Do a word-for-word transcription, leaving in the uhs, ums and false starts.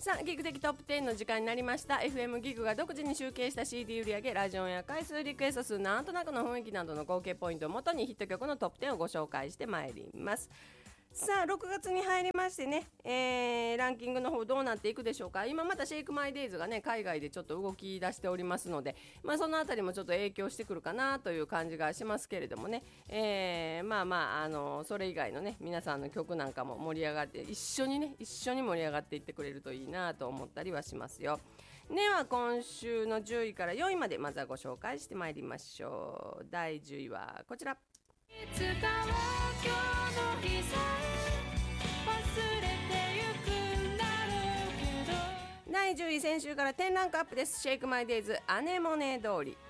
さあギグ的トップじゅうの時間になりました。 エフエム ギグが独自に集計した シーディー 売上、ラジオや回数、リクエスト数、なんとなくの雰囲気などの合計ポイントをもとにヒット曲のトップじゅうをご紹介してまいります。さあろくがつに入りましてね、えー、ランキングの方どうなっていくでしょうか。今またシェイクマイデイズがね海外でちょっと動き出しておりますので、まあ、そのあたりもちょっと影響してくるかなという感じがしますけれどもね、えー、まあまあ、あのそれ以外のね皆さんの曲なんかも盛り上がって一緒にね一緒に盛り上がっていってくれるといいなと思ったりはしますよ。では今週のじゅういからよいまでまずはご紹介してまいりましょう。だいじゅういはこちら。いつかは今日の日さえ忘れてゆくんだろうけど。だいじゅうい、先週からじゅうランクアップです。シェイクマイデイズアネモネ通り。